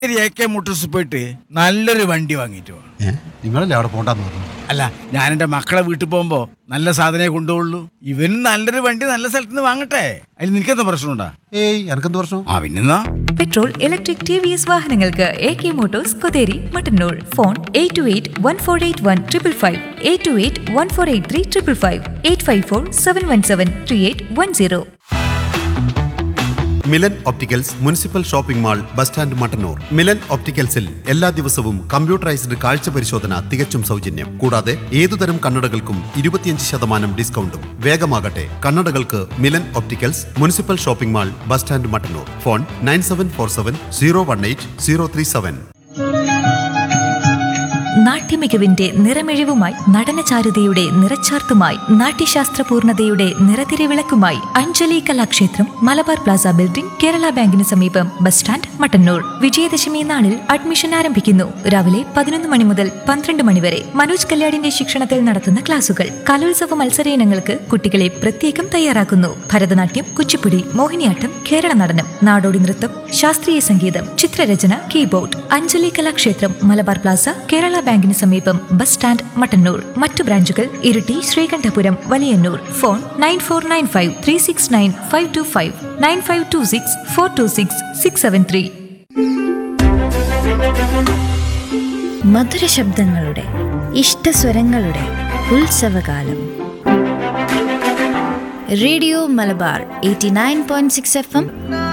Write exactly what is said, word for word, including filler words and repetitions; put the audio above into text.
A K Motors പോയിട്ട് നല്ലൊരു വണ്ടി വാങ്ങിയിട്ട് വാ. നിങ്ങളല്ലേ അവിടെ പോണ്ടെന്ന് പറഞ്ഞു? അല്ല, ഞാൻ എന്റെ മക്കളെ വീട്ടിൽ പോകുമ്പോ നല്ല സാധനമേ കൊണ്ടുപോകുള്ളൂ. ഇവന് നല്ലൊരു വണ്ടി നല്ല സ്ഥലത്ത് നിന്ന് വാങ്ങട്ടെ. അതിന് നിനക്കെന്താ പ്രശ്നമുണ്ടാ? ഏയ് എനക്കെന്ത് പ്രശ്നം? ആ പിന്നെന്നാ, petrol, electric, T V S വാഹനങ്ങൾക്ക് A K Motors Kotheri Mattannur. Phone eight to eight one four eight one triple five, eight to eight one four eight three triple five, eight five four seven one seven three eight one zero. Milan opticals municipal shopping mall, bus stand, Mattannur. Milan ഒപ്റ്റിക്കൽസിൽ എല്ലാ ദിവസവും computerised കാഴ്ച പരിശോധന തികച്ചും സൗജന്യം. കൂടാതെ ഏതുതരം കണ്ണടകൾക്കും ഇരുപത്തിയഞ്ച് ശതമാനം ഡിസ്കൗണ്ടും. വേഗമാകട്ടെ, കണ്ണടകൾക്ക് Milan opticals municipal shopping mall, bus stand, Mattannur. Phone nine seven four seven zero one eight zero three seven. നാട്യമികവിന്റെ നിറമെഴിവുമായി, നടനചാരുതയുടെ നിറച്ചാർത്തുമായി, നാട്യശാസ്ത്ര പൂർണ്ണതയുടെ നിറതിരിവിളക്കുമായി Anjali Kalakshetra, Malabar Plaza building, Kerala ബാങ്കിന് സമീപം, ബസ് സ്റ്റാൻഡ്, മട്ടന്നൂർ. വിജയദശമി നാളിൽ അഡ്മിഷൻ ആരംഭിക്കുന്നു. രാവിലെ പതിനൊന്ന് മണി മുതൽ പന്ത്രണ്ട് മണി വരെ. മനോജ് കല്യാടിന്റെ ശിക്ഷണത്തിൽ നടത്തുന്ന ക്ലാസുകൾ. കലോത്സവ മത്സര ഇനങ്ങൾക്ക് കുട്ടികളെ പ്രത്യേകം തയ്യാറാക്കുന്നു. ഭരതനാട്യം, കുച്ചിപ്പുടി, മോഹിനിയാട്ടം, കേരള നടനം, നാടോടി നൃത്തം, ശാസ്ത്രീയ സംഗീതം, ചിത്രരചന, കീബോർഡ്. അഞ്ജലി കലാക്ഷേത്രം, മലബാർ പ്ലാസ, കേരള ബാങ്കിന് സമീപം, ബസ് സ്റ്റാൻഡ്, മട്ടന്നൂർ. മറ്റു ബ്രാഞ്ചുകൾ Iritty, Sreekandapuram, Valiyannur. Phone nine four nine five three six nine five to five, nine five to six four to six six seven three. മധുര ശബ്ദങ്ങളുടെ ഇഷ്ടസ്വരങ്ങളുടെ ഉത്സവകാലം. Radio Malabar eighty nine point six F M